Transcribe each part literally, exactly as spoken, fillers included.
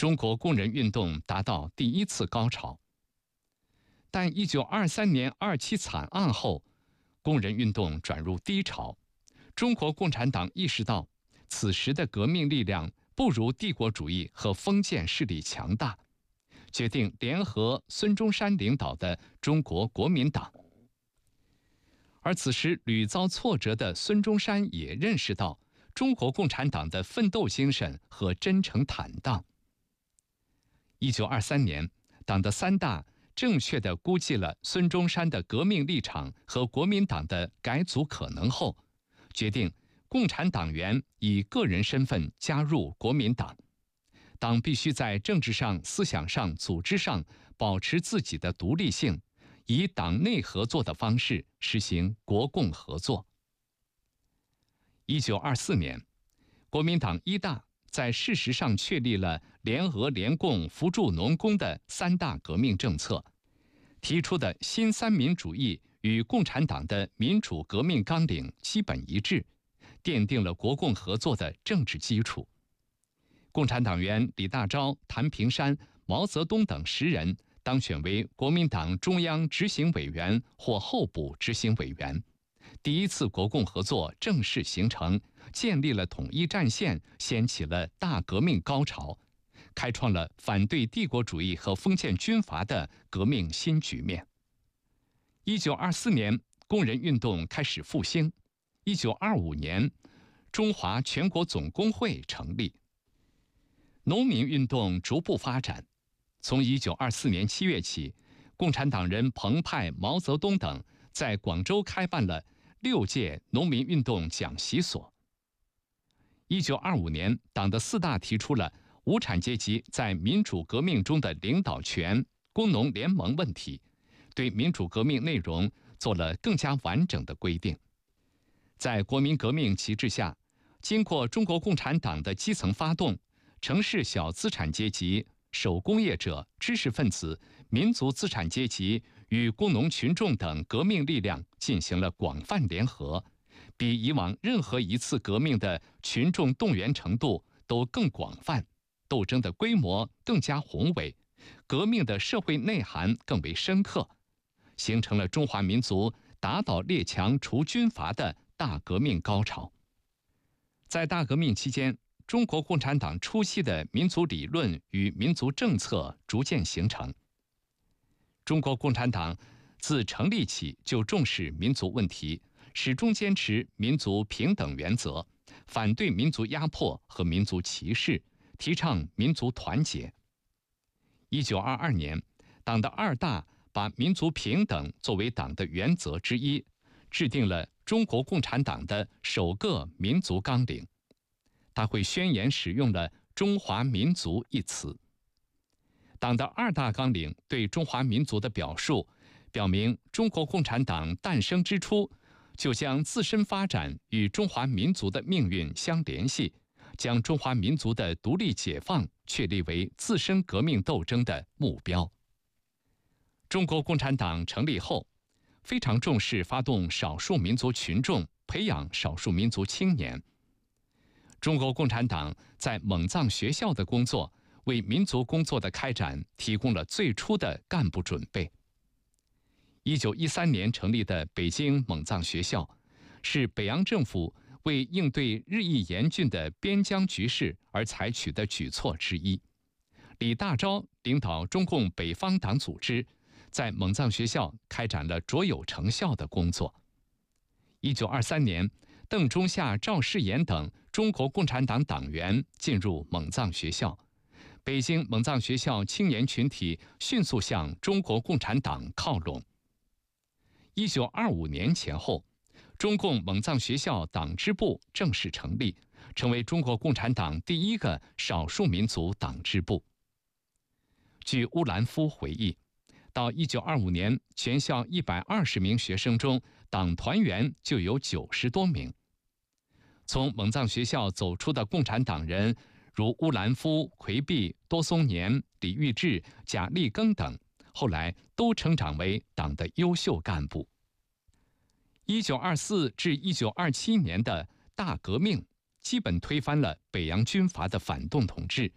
中国工人运动达到第一次高潮。但一九二三年二七惨案后，工人运动转入低潮。中国共产党意识到，此时的革命力量不如帝国主义和封建势力强大，决定联合孙中山领导的中国国民党。而此时屡遭挫折的孙中山也认识到中国共产党的奋斗精神和真诚坦荡。一九二三年，党的三大正确地估计了孙中山的革命立场和国民党的改组可能后，决定共产党员以个人身份加入国民党。党必须在政治上、思想上、组织上保持自己的独立性，以党内合作的方式实行国共合作。一九二四年，国民党一大在事实上确立了联俄联共扶助农工的三大革命政策，提出的新三民主义与共产党的民主革命纲领基本一致，奠定了国共合作的政治基础。共产党员李大钊、谭平山、毛泽东等十人当选为国民党中央执行委员或候补执行委员。第一次国共合作正式形成，建立了统一战线，掀起了大革命高潮，开创了反对帝国主义和封建军阀的革命新局面。一九二四年，工人运动开始复兴。一九二五年，中华全国总工会成立。农民运动逐步发展。从一九二四年七月起，共产党人彭湃、毛泽东等在广州开办了六届农民运动讲习所。一九二五年，党的四大提出了无产阶级在民主革命中的领导权、工农联盟问题，对民主革命内容做了更加完整的规定。在国民革命旗帜下，经过中国共产党的基层发动，城市小资产阶级、手工业者、知识分子、民族资产阶级与工农群众等革命力量进行了广泛联合，比以往任何一次革命的群众动员程度都更广泛，斗争的规模更加宏伟，革命的社会内涵更为深刻，形成了中华民族打倒列强、除军阀的大革命高潮。在大革命期间，中国共产党初期的民族理论与民族政策逐渐形成。中国共产党自成立起就重视民族问题，始终坚持民族平等原则，反对民族压迫和民族歧视，提倡民族团结。一九二二年，党的二大把民族平等作为党的原则之一，制定了中国共产党的首个民族纲领。大会宣言使用了“中华民族”一词。党的二大纲领对中华民族的表述，表明中国共产党诞生之初，就将自身发展与中华民族的命运相联系，将中华民族的独立解放确立为自身革命斗争的目标。中国共产党成立后，非常重视发动少数民族群众，培养少数民族青年。中国共产党在蒙藏学校的工作，为民族工作的开展提供了最初的干部准备。一九一三年成立的北京蒙藏学校，是北洋政府为应对日益严峻的边疆局势而采取的举措之一。李大钊领导中共北方党组织，在蒙藏学校开展了卓有成效的工作。一九二三年，邓中夏、赵世炎等中国共产党党员进入蒙藏学校，北京蒙藏学校青年群体迅速向中国共产党靠拢。一九二五年前后，中共蒙藏学校党支部正式成立，成为中国共产党第一个少数民族党支部。据乌兰夫回忆，到一九二五年，全校一百二十名学生中，党团员就有九十多名。从蒙藏学校走出的共产党人，如乌兰夫、奎弼、多松年、李玉志、贾立庚等，后来都成长为党的优秀干部。一九二四至一九二七年的大革命，基本推翻了北洋军阀的反动统治，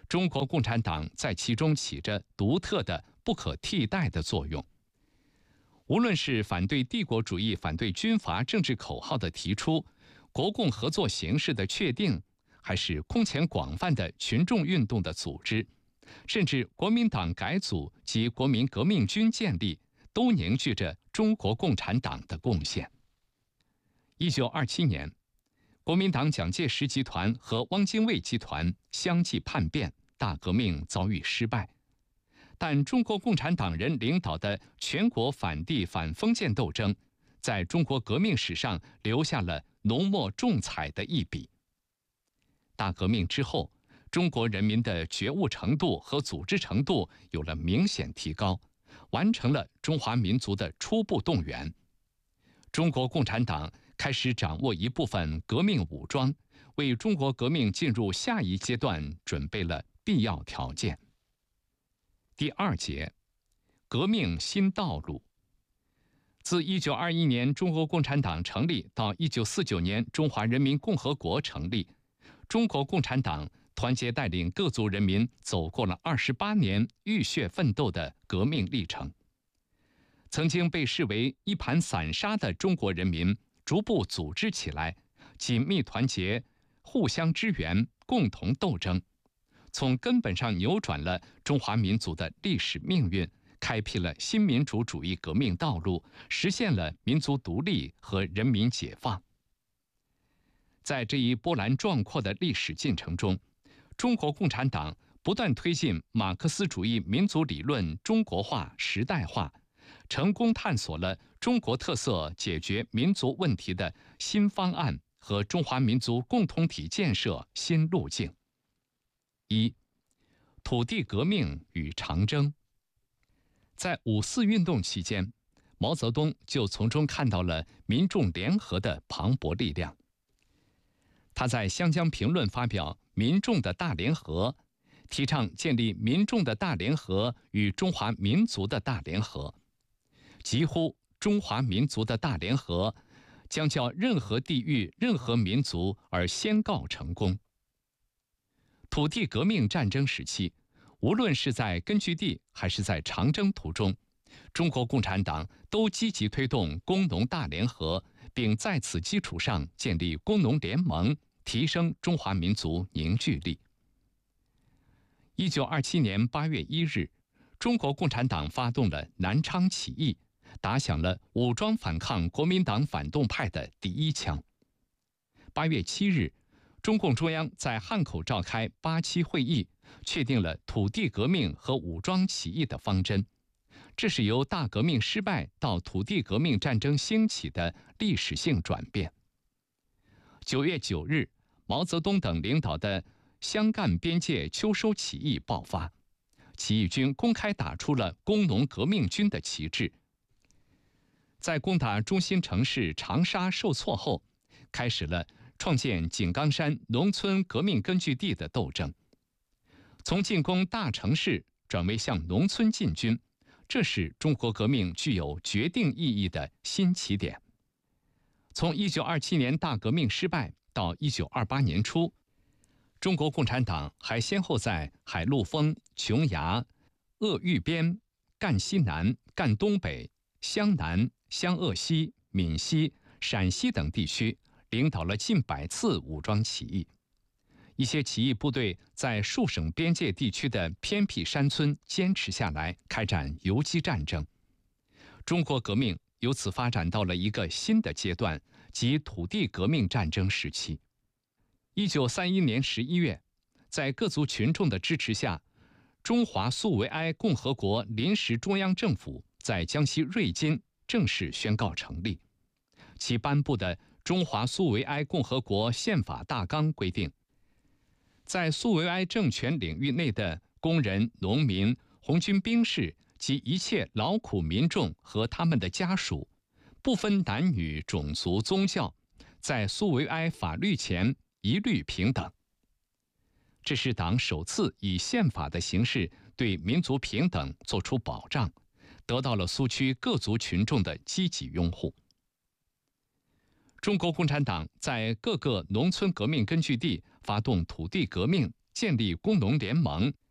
中国共产党在其中起着独特的、不可替代的作用。无论是反对帝国主义、反对军阀政治口号的提出，国共合作形势的确定，还是空前广泛的群众运动的组织，甚至国民党改组及国民革命军建立，都凝聚着中国共产党的贡献。一九二七年，国民党蒋介石集团和汪精卫集团相继叛变，大革命遭遇失败。但中国共产党人领导的全国反帝反封建斗争，在中国革命史上留下了浓墨重彩的一笔。大革命之后，中国人民的觉悟程度和组织程度有了明显提高，完成了中华民族的初步动员。中国共产党开始掌握一部分革命武装，为中国革命进入下一阶段准备了必要条件。第二节，革命新道路。自一九二一年中国共产党成立到一九四九年中华人民共和国成立，中国共产党团结带领各族人民走过了二十八年浴血奋斗的革命历程。曾经被视为一盘散沙的中国人民，逐步组织起来，紧密团结，互相支援，共同斗争，从根本上扭转了中华民族的历史命运，开辟了新民主主义革命道路，实现了民族独立和人民解放。在这一波澜壮阔的历史进程中，中国共产党不断推进马克思主义民族理论中国化、时代化，成功探索了中国特色解决民族问题的新方案和中华民族共同体建设新路径。一、土地革命与长征。在五四运动期间，毛泽东就从中看到了民众联合的磅礴力量。他在《湘江评论》发表《民众的大联合》，提倡建立民众的大联合与中华民族的大联合，疾呼中华民族的大联合将叫任何地域、任何民族而宣告成功。土地革命战争时期，无论是在根据地还是在长征途中，中国共产党都积极推动工农大联合，并在此基础上建立工农联盟，提升中华民族凝聚力。一九二七年八月一日，中国共产党发动了南昌起义，打响了武装反抗国民党反动派的第一枪。八月七日，中共中央在汉口召开八七会议，确定了土地革命和武装起义的方针。这是由大革命失败到土地革命战争兴起的历史性转变。九月九日，毛泽东等领导的湘赣边界秋收起义爆发，起义军公开打出了工农革命军的旗帜。在攻打中心城市长沙受挫后，开始了创建井冈山农村革命根据地的斗争。从进攻大城市转为向农村进军，这是中国革命具有决定意义的新起点。从一九二七年大革命失败到一九二八年初，中国共产党还先后在海陆丰、琼崖、鄂豫边、赣西南、赣东北、湘南、湘鄂西、闽西、陕西等地区领导了近百次武装起义。一些起义部队在数省边界地区的偏僻山村坚持下来，开展游击战争。中国革命由此发展到了一个新的阶段，即土地革命战争时期。一九三一年十一月，在各族群众的支持下，中华苏维埃共和国临时中央政府在江西瑞金正式宣告成立。其颁布的《中华苏维埃共和国宪法大纲》规定，在苏维埃政权领域内的工人、农民、红军兵士及一切劳苦民众和他们的家属，不分男女、种族、宗教，在苏维埃法律前一律平等。这是党首次以宪法的形式对民族平等作出保障，得到了苏区各族群众的积极拥护。中国共产党在各个农村革命根据地发动土地革命， 建立工农联盟，